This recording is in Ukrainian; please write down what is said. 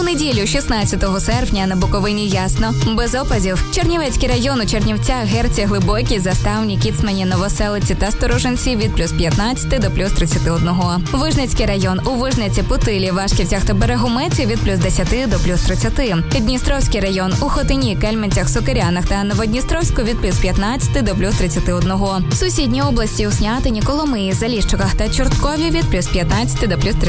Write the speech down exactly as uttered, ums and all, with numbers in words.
неділю, шістнадцятого серпня, на Буковині ясно, без опадів. Чернівецький район, у Чернівцях, Герці, Глибокій, Заставні, Кіцмані, Новоселиці та Сторожинці від плюс п'ятнадцяти до плюс тридцяти одного. Вижницький район, у Вижниці, Путилі, Вашківцях та Берегометі від плюс десяти до плюс тридцяти. Дністровський район, у Хотині, Кельменцях, Сокирянах та Новодністровську від плюс п'ятнадцяти до плюс тридцяти одного. Сусідні області у Снятині, Коломиї, Заліщиках та Чорткові від плюс п'ятнадцяти до плюс тридцяти.